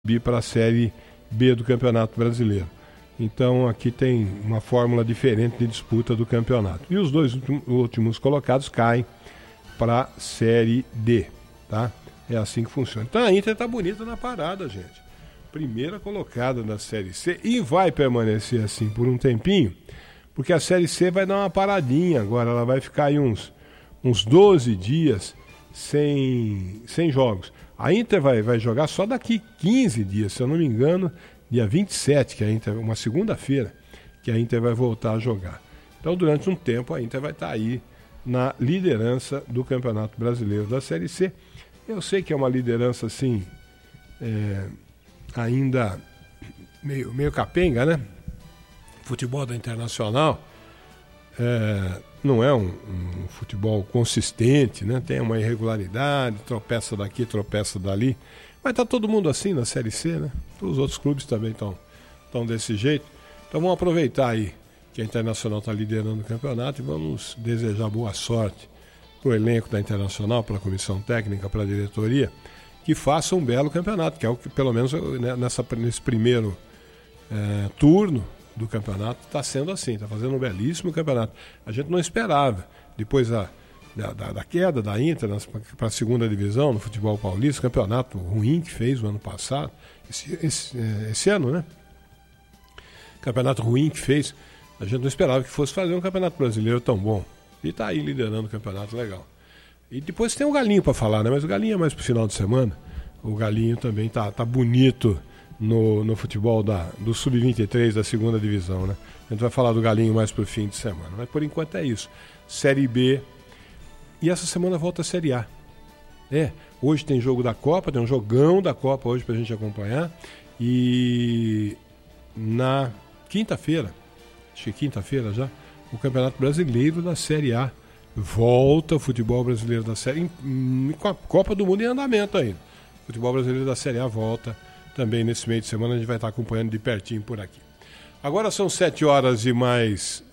subir para a Série B do Campeonato Brasileiro. Então aqui tem uma fórmula diferente de disputa do campeonato. E os dois últimos colocados caem para a Série D, tá? É assim que funciona. Então a Inter está bonita na parada, gente. Primeira colocada na Série C e vai permanecer assim por um tempinho, porque a Série C vai dar uma paradinha agora. Ela vai ficar aí uns 12 dias sem jogos. A Inter vai jogar só daqui 15 dias, se eu não me engano, dia 27, que a Inter, uma segunda-feira, que a Inter vai voltar a jogar. Então, durante um tempo, a Inter vai estar aí na liderança do Campeonato Brasileiro da Série C. Eu sei que é uma liderança, assim, ainda meio capenga, né? Futebol da Internacional não é um futebol consistente, né? Tem uma irregularidade, tropeça daqui, tropeça dali. Mas tá todo mundo assim na Série C, né? Os outros clubes também estão desse jeito. Então vamos aproveitar aí que a Internacional está liderando o campeonato e vamos desejar boa sorte para o elenco da Internacional, para a comissão técnica, para a diretoria, que faça um belo campeonato, que é o que, pelo menos nesse primeiro turno do campeonato, está sendo assim, está fazendo um belíssimo campeonato. A gente não esperava, depois da queda da Inter para a segunda divisão no futebol paulista, campeonato ruim que fez o ano passado, esse ano, né? Campeonato ruim que fez, a gente não esperava que fosse fazer um campeonato brasileiro tão bom. E está aí liderando o campeonato, legal. E depois tem o Galinho para falar, né? Mas o Galinho é mais pro final de semana. O Galinho também tá bonito no futebol do Sub-23 da segunda divisão, né? A gente vai falar do Galinho mais pro fim de semana. Mas por enquanto é isso. Série B. E essa semana volta a Série A. Hoje tem jogo da Copa, tem um jogão da Copa hoje pra gente acompanhar. E na quinta-feira, acho que quinta-feira já, o Campeonato Brasileiro da Série A. Volta o futebol brasileiro da Série com a Copa do Mundo em andamento ainda. O futebol brasileiro da Série A volta também nesse meio de semana, a gente vai estar acompanhando de pertinho por aqui. Agora são 7 horas e mais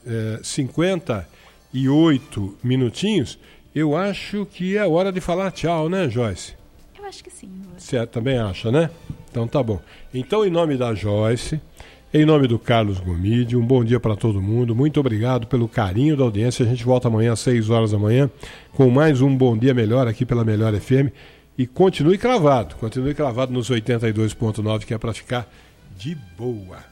58 minutinhos. Eu acho que é hora de falar tchau, né, Joyce? Eu acho que sim. Você também acha, né? Então tá bom. Então, em nome da Joyce, em nome do Carlos Gomide, um bom dia para todo mundo. Muito obrigado pelo carinho da audiência. A gente volta amanhã às 6 horas da manhã com mais um Bom Dia Melhor aqui pela Melhor FM. E continue cravado nos 82.9, que é para ficar de boa.